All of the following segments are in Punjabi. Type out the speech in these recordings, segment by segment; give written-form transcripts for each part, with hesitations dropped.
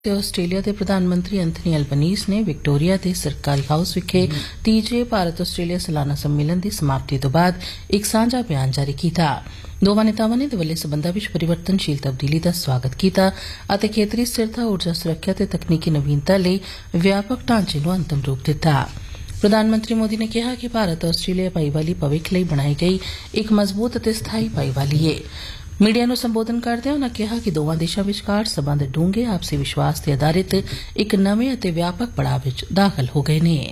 ਆਸਟ੍ਰੇਲੀਆ ਦੇ ਪ੍ਰਧਾਨ ਮੰਤਰੀ ਐਂਥਨੀ ਐਲਬਨੀਜ਼ ਨੇ ਵਿਕਟੋਰੀਆ ਦੇ ਸਰਕਾਰੀ ਹਾਊਸ ਵਿਖੇ ਤੀਜੇ ਭਾਰਤ ਆਸਟ੍ਰੇਲੀਆ ਸਾਲਾਨਾ ਸੰਮੇਲਨ ਦੀ ਸਮਾਪਤੀ ਤੋਂ ਬਾਅਦ ਇੱਕ ਸਾਂਝਾ ਬਿਆਨ ਜਾਰੀ ਕੀਤਾ। ਦੋਵਾਂ ਨੇਤਾਵਾਂ ਨੇ ਦੁਵੱਲੇ ਸਬੰਧਾਂ ਵਿੱਚ ਪਰਿਵਰਤਨਸ਼ੀਲ ਤਬਦੀਲੀ ਦਾ ਸਵਾਗਤ ਕੀਤਾ ਅਤੇ ਖੇਤਰੀ ਸਥਿਰਤਾ, ਊਰਜਾ ਸੁਰੱਖਿਆ ਤੇ ਤਕਨੀਕੀ ਨਵੀਨਤਾ ਲਈ ਵਿਆਪਕ ਢਾਂਚੇ ਨੂੰ ਅੰਤਮ ਰੂਪ ਦਿੱਤਾ। ਪ੍ਰਧਾਨ ਮੰਤਰੀ ਮੋਦੀ ਨੇ ਕਿਹਾ ਕਿ ਭਾਰਤ ਆਸਟ੍ਰੇਲੀਆ ਭਾਈਵਾਲੀ ਭਵਿੱਖ ਲਈ ਬਣਾਈ ਗਈ ਇੱਕ ਮਜ਼ਬੂਤ ਅਤੇ ਸਥਾਈ ਭਾਈਵਾਲੀ ਏ। ਮੀਡੀਆ ਨੂੰ ਸੰਬੋਧਨ ਕਰਦਿਆਂ ਉਨ੍ਹਾਂ ਕਿਹਾ ਕਿ ਦੋਵਾਂ ਦੇਸ਼ਾਂ ਵਿਚਕਾਰ ਸਬੰਧ ਡੂੰਘੇ ਆਪਸੀ ਵਿਸ਼ਵਾਸ ਤੇ ਆਧਾਰਿਤ ਇੱਕ ਨਵੇਂ ਅਤੇ ਵਿਆਪਕ ਪੜਾਅ ਵਿੱਚ ਦਾਖਲ ਹੋ ਗਏ ਨੇ।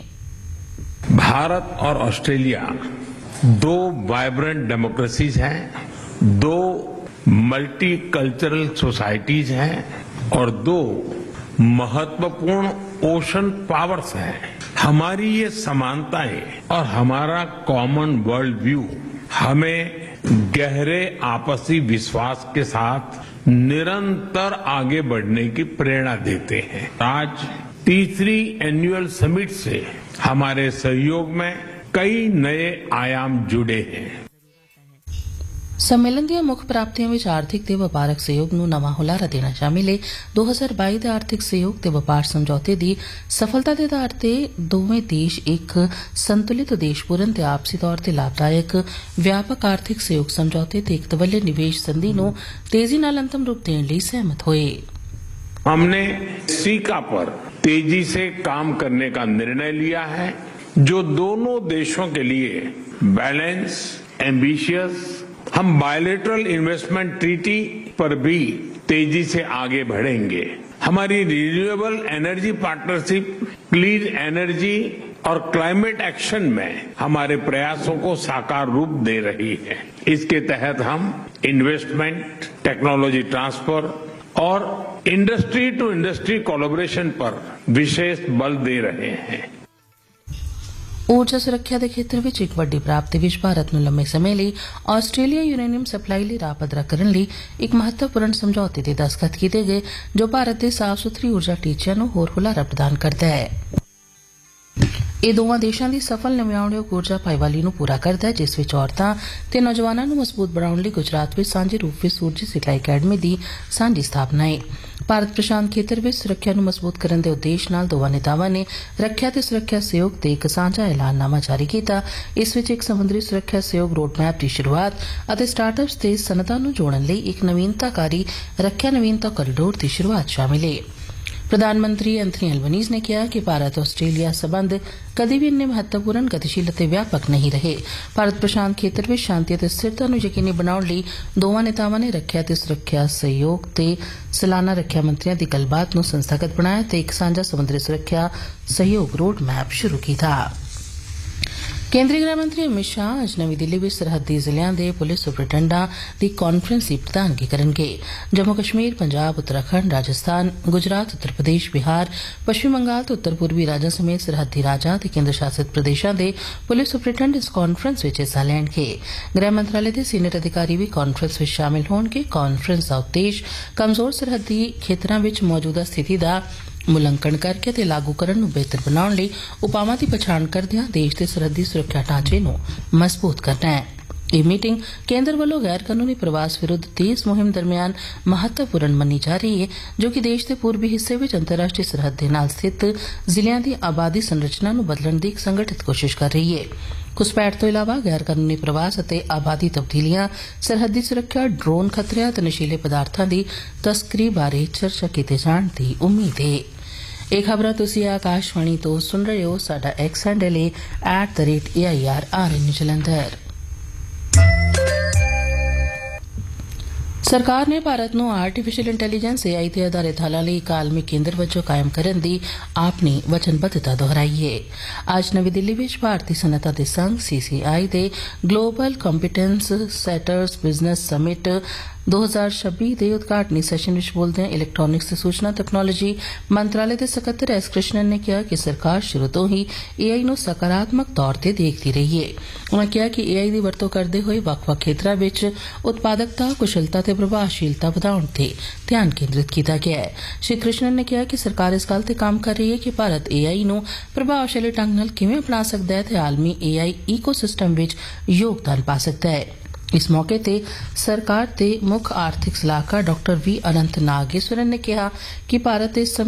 भारत और ऑस्ट्रेलिया दो वाइब्रेंट डेमोक्रेसीज हैं, दो मल्टीकल्चरल सोसाइटीज हैं और दो महत्वपूर्ण ओशन पावर्स हैं। हमारी ये समानताएं और हमारा कॉमन वर्ल्ड व्यू हमें गहरे आपसी विश्वास के साथ निरंतर आगे बढ़ने की प्रेरणा देते हैं। आज तीसरी एनुअल समिट से हमारे सहयोग में कई नए आयाम जुड़े हैं। ਸੰਮੇਲਨ ਦੀਆਂ ਮੁੱਖ ਪ੍ਰਾਪਤੀਆਂ ਵਿੱਚ ਆਰਥਿਕ ਤੇ ਵਪਾਰਕ ਸਹਿਯੋਗ ਨੂੰ ਨਵਾਂ ਹੁਲਾਰਾ ਦੇਣਾ ਸ਼ਾਮਿਲ ਹੈ। 2022 ਦੇ ਆਰਥਿਕ ਸਹਿਯੋਗ ਤੇ ਵਪਾਰ ਸਮਝੌਤੇ ਦੀ ਸਫਲਤਾ ਦੇ ਆਧਾਰ ਤੇ ਦੋਵੇਂ ਦੇਸ਼ ਇੱਕ ਸੰਤੁਲਿਤ, ਉਦੇਸ਼ਪੂਰਨ ਤੇ ਆਪਸੀ ਤੌਰ ਤੇ ਲਾਭਦਾਇਕ ਵਿਆਪਕ ਆਰਥਿਕ ਸਹਿਯੋਗ ਸਮਝੌਤੇ ਤੇ ਇੱਕ ਤਵੱਲੇ ਨਿਵੇਸ਼ ਸੰਧੀ ਨੂੰ ਤੇਜ਼ੀ ਨਾਲ ਅੰਤਮ ਰੂਪ ਦੇਣ ਲਈ ਸਹਿਮਤ ਹੋਏ। हमने सीका पर तेजी से काम करने का निर्णय लिया है, जो दोनों देशों के लिए बैलेंस, एम्बिशियस। हम बायलैटरल इन्वेस्टमेंट ट्रीटी पर भी तेजी से आगे बढ़ेंगे। हमारी renewable energy partnership, clean energy और क्लाइमेट एक्शन में हमारे प्रयासों को साकार रूप दे रही है। इसके तहत हम इन्वेस्टमेंट, टेक्नोलॉजी ट्रांसफर और इंडस्ट्री टू इंडस्ट्री कोलैबोरेशन पर विशेष बल दे रहे हैं। ਊਰਜਾ ਸੁਰੱਖਿਆ ਦੇ ਖੇਤਰ ਵਿੱਚ ਇੱਕ ਵੱਡੀ ਪ੍ਰਾਪਤੀ ਵਿੱਚ ਭਾਰਤ ਨੂੰ ਲੰਮੇ ਸਮੇਂ ਲਈ ਆਸਟ੍ਰੇਲੀਆ ਯੂਰੇਨੀਅਮ ਸਪਲਾਈ ਲਈ ਰਾਹ ਪੱਧਰਾ ਕਰਨ ਲਈ ਇੱਕ ਮਹੱਤਵਪੂਰਨ ਸਮਝੌਤੇ ਤੇ ਦਸਤਖਤ ਕੀਤੇ ਗਏ, ਜੋ ਭਾਰਤ ਦੇ ਸਾਫ਼ ਸੁਥਰੀ ਊਰਜਾ ਟੀਚਿਆਂ ਨੂੰ ਹੋਰ ਹੁਲਾਰਾ ਪ੍ਰਦਾਨ ਕਰਦਾ ਹੈ। ਇਹ ਦੋਵਾਂ ਦੇਸ਼ਾਂ ਦੀ ਸਫਲ ਨਵਿਆਉਣਯੋਗ ਊਰਜਾ ਭਾਈਵਾਲੀ ਨੂੰ ਪੂਰਾ ਕਰਦਾ ਹੈ, ਜਿਸ ਵਿੱਚ ਔਰਤਾਂ ਤੇ ਨੌਜਵਾਨਾਂ ਨੂੰ ਮਜ਼ਬੂਤ ਬਣਾਉਣ ਲਈ ਗੁਜਰਾਤ ਵਿੱਚ ਸਾਂਝੇ ਰੂਪ ਵਿੱਚ ਸੂਰਜੀ ਸਿਖਲਾਈ ਅਕੈਡਮੀ ਦੀ ਸਾਂਝੀ ਸਥਾਪਨਾ ਹੈ। ਭਾਰਤ ਪ੍ਰਸ਼ਾਂਤ ਖੇਤਰ ਵਿੱਚ ਸੁਰੱਖਿਆ ਨੂੰ ਮਜ਼ਬੂਤ ਕਰਨ ਦੇ ਉਦੇਸ਼ ਨਾਲ ਦੋਵਾਂ ਨੇਤਾਵਾਂ ਨੇ ਰੱਖਿਆ ਤੇ ਸੁਰੱਖਿਆ ਸਹਿਯੋਗ ਤੇ ਇੱਕ ਸਾਂਝਾ ਐਲਾਨਨਾਮਾ ਜਾਰੀ ਕੀਤਾ। ਇਸ ਵਿੱਚ ਇੱਕ ਸਮੁੰਦਰੀ ਸੁਰੱਖਿਆ ਸਹਿਯੋਗ ਰੋਡਮੈਪ ਦੀ ਸ਼ੁਰੂਆਤ ਅਤੇ ਸਟਾਰਟਅਪਸ ਤੇ ਸਨਅਤਾਂ ਨੂੰ ਜੋੜਨ ਲਈ ਇੱਕ ਨਵੀਨਤਾਕਾਰੀ ਰੱਖਿਆ ਨਵੀਨਤਾ ਕੋਰੀਡੋਰ ਦੀ ਸ਼ੁਰੂਆਤ ਸ਼ਾਮਿਲ ਹੈ। ਪ੍ਰਧਾਨ ਮੰਤਰੀ ਐਂਥਨੀ ਐਲਬਨੀਜ਼ ਨੇ ਕਿਹਾ ਕਿ ਭਾਰਤ ਆਸਟ੍ਰੇਲੀਆ ਸਬੰਧ ਕਦੇ ਵੀ ਇੰਨੇ ਮਹੱਤਵਪੂਰਨ, ਗਤੀਸ਼ੀਲ ਅਤੇ ਵਿਆਪਕ ਨਹੀਂ ਰਹੇ। ਭਾਰਤ ਪ੍ਰਸ਼ਾਂਤ ਖੇਤਰ ਵਿੱਚ ਸ਼ਾਂਤੀ ਅਤੇ ਸਥਿਰਤਾ ਨੂੰ ਯਕੀਨੀ ਬਣਾਉਣ ਲਈ ਦੋਵਾਂ ਨੇਤਾਵਾਂ ਨੇ ਰੱਖਿਆ ਤੇ ਸੁਰੱਖਿਆ ਸਹਿਯੋਗ ਤੇ ਸਾਲਾਨਾ ਰੱਖਿਆ ਮੰਤਰੀਆਂ ਦੀ ਗੱਲਬਾਤ ਨੂੰ ਸੰਸਥਾਗਤ ਬਣਾਇਆ ਤੇ ਇੱਕ ਸਾਂਝਾ ਸਮੁੰਦਰੀ ਸੁਰੱਖਿਆ ਸਹਿਯੋਗ ਰੋਡ ਮੈਪ ਸ਼ੁਰੂ ਕੀਤਾ। ਕੇਂਦਰੀ ਗ੍ਰਹਿ ਮੰਤਰੀ ਅਮਿਤ ਸ਼ਾਹ ਅੱਜ ਨਵੀਂ ਦਿੱਲੀ ਵਿੱਚ ਸਰਹੱਦੀ ਜ਼ਿਲ੍ਹਿਆਂ ਦੇ ਪੁਲਿਸ ਸੁਪਰਡੈਂਟਾਂ ਦੀ ਕਾਨਫਰੰਸ ਦੀ ਪ੍ਰਧਾਨਗੀ ਕਰਨਗੇ। ਜੰਮੂ ਕਸ਼ਮੀਰ, ਪੰਜਾਬ, ਉੱਤਰਾਖੰਡ, ਰਾਜਸਥਾਨ, ਗੁਜਰਾਤ, ਉੱਤਰ ਪ੍ਰਦੇਸ਼, ਬਿਹਾਰ, ਪੱਛਮੀ ਬੰਗਾਲ ਤੇ ਉੱਤਰ ਪੂਰਬੀ ਰਾਜਾਂ ਸਮੇਤ ਸਰਹੱਦੀ ਰਾਜਾਂ ਤੇ ਕੇਂਦਰ ਸ਼ਾਸਿਤ ਪ੍ਰਦੇਸ਼ਾਂ ਦੇ ਪੁਲਿਸ ਸੁਪਰਡੈਂਟ ਇਸ ਕਾਨਫਰੰਸ ਵਿੱਚ ਹਿੱਸਾ ਲੈਣਗੇ। ਗ੍ਰਹਿ ਮੰਤਰਾਲੇ ਦੇ ਸੀਨੀਅਰ ਅਧਿਕਾਰੀ ਵੀ ਕਾਨਫਰੰਸ ਵਿੱਚ ਸ਼ਾਮਿਲ ਹੋਣਗੇ। ਕਾਨਫਰੰਸ ਦਾ ਉਦੇਸ਼ ਕਮਜ਼ੋਰ ਸਰਹੱਦੀ ਖੇਤਰਾਂ ਵਿੱਚ ਮੌਜੂਦਾ ਸਥਿਤੀ ਦਾ ਮੁਲਾਂਕਣ ਕਰਕੇ ਤੇ ਲਾਗੂ ਕਰਨ ਨੂੰ ਬਿਹਤਰ ਬਣਾਉਣ ਲਈ ਉਪਾਵਾਂ ਦੀ ਪਛਾਣ ਕਰਦਿਆਂ ਦੇਸ਼ ਦੇ ਸਰਹੱਦੀ ਸੁਰੱਖਿਆ ਢਾਂਚੇ ਨੂੰ ਮਜ਼ਬੂਤ ਕਰਨਾ ਹੈ। ਇਹ ਮੀਟਿੰਗ ਕੇਂਦਰ ਵੱਲੋਂ ਗੈਰ ਕਾਨੂੰਨੀ ਪ੍ਰਵਾਸ ਵਿਰੁੱਧ ਤੇਜ਼ ਮੁਹਿੰਮ ਦਰਮਿਆਨ ਮਹੱਤਵਪੂਰਨ ਮੰਨੀ ਜਾ ਰਹੀ ਹੈ, ਜੋ ਕਿ ਦੇਸ਼ ਦੇ ਪੂਰਬੀ ਹਿੱਸੇ ਵਿੱਚ ਅੰਤਰਰਾਸ਼ਟਰੀ ਸਰਹੱਦ ਦੇ ਨਾਲ ਸਥਿਤ ਜ਼ਿਲ੍ਹਿਆਂ ਦੀ ਆਬਾਦੀ ਸੰਰਚਨਾ ਨੂੰ ਬਦਲਣ ਦੀ ਇੱਕ ਸੰਗਠਿਤ ਕੋਸ਼ਿਸ਼ ਕਰ ਰਹੀ ਹੈ। ਘੁਸਪੈਠ ਤੋਂ ਇਲਾਵਾ ਗੈਰ ਕਾਨੂੰਨੀ ਪ੍ਰਵਾਸ ਅਤੇ ਆਬਾਦੀ ਤਬਦੀਲੀਆਂ, ਸਰਹੱਦੀ ਸੁਰੱਖਿਆ, ਡਰੋਨ ਖਤਰਿਆਂ ਤੇ ਨਸ਼ੀਲੇ ਪਦਾਰਥਾਂ ਦੀ ਤਸਕਰੀ ਬਾਰੇ ਚਰਚਾ ਕੀਤੇ ਜਾਣ ਦੀ ਉਮੀਦ ਹੈ। ਇਹ ਖਬਰਾਂ ਤੁਸੀਂ ਆਕਾਸ਼ਵਾਣੀ ਤੋਂ ਸੁਣ ਰਹੇ ਹੋ। ਸਾਡਾ ਐਕਸ ਹੈਂਡਲ ਹੈ @AIRRN ਜਲੰਧਰ। ਸਰਕਾਰ ਨੇ ਭਾਰਤ ਨੂੰ ਆਰਟੀਫੀਸ਼ੀਅਲ ਇੰਟੈਲੀਜੈਂਸ AI ਤੇ ਆਧਾਰਿਤ ਹੱਲਾਂ ਲਈ ਇੱਕ ਆਲਮੀ ਕੇਂਦਰ ਵਜੋਂ ਕਾਇਮ ਕਰਨ ਦੀ ਆਪਣੀ ਵਚਨਬੱਧਤਾ ਦੁਹਰਾਈ ਹੈ। ਅੱਜ ਨਵੀਂ ਦਿੱਲੀ ਵਿੱਚ ਭਾਰਤੀ ਸਨਅਤਾਂ ਦੇ ਸੰਘ CCI ਦੇ ਗਲੋਬਲ ਕੰਪੀਟੈਂਸ ਸੈਟਰਸ ਬਿਜ਼ਨਸ ਸਮਿਟ 2026 ਦੇ ਉਦਘਾਟਨੀ ਸੈਸ਼ਨ ਵਿੱਚ ਬੋਲਦਿਆਂ ਇਲੈਕਟ੍ਰੋਨਿਕਸ ਤੇ ਸੂਚਨਾ ਤਕਨਾਲੋਜੀ ਮੰਤਰਾਲੇ ਦੇ ਸਕੱਤਰ S ਕ੍ਰਿਸ਼ਨਨ ਨੇ ਕਿਹਾ ਕਿ ਸਰਕਾਰ ਸ਼ੁਰੂ ਤੋਂ ਹੀ AI ਨੂੰ ਸਕਾਰਾਤਮਕ ਤੌਰ ਤੇ ਦੇਖਦੀ ਰਹੀ ਹੈ। ਉਨ੍ਹਾਂ ਕਿਹਾ ਕਿ AI ਦੀ ਵਰਤੋਂ ਕਰਦੇ ਹੋਏ ਵੱਖ-ਵੱਖ ਖੇਤਰਾਂ ਵਿੱਚ ਉਤਪਾਦਕਤਾ, ਕੁਸ਼ਲਤਾ ਤੇ ਪ੍ਰਭਾਵਸ਼ੀਲਤਾ ਵਧਾਉਣ ਤੇ ਧਿਆਨ ਕੇਂਦਰਿਤ ਕੀਤਾ ਗਿਆ ਹੈ। ਸ਼੍ਰੀ ਕ੍ਰਿਸ਼ਨਨ ਨੇ ਕਿਹਾ ਕਿ ਸਰਕਾਰ ਇਸ ਗੱਲ ਤੇ ਕੰਮ ਕਰ ਰਹੀ ਹੈ ਕਿ ਭਾਰਤ AI ਨੂੰ ਪ੍ਰਭਾਵਸ਼ਾਲੀ ਢੰਗ ਨਾਲ ਕਿਵੇਂ ਅਪਣਾ ਸਕਦਾ ਹੈ ਤੇ ਆਲਮੀ AI ਈਕੋਸਿਸਟਮ ਵਿੱਚ ਯੋਗਦਾਨ ਪਾ ਸਕਦਾ ਹੈ। इस मौके ते सरकार दे मुख आर्थिक सलाहकार डॉ वी अनंत नागेश्वरन ने कहा कि भारत इस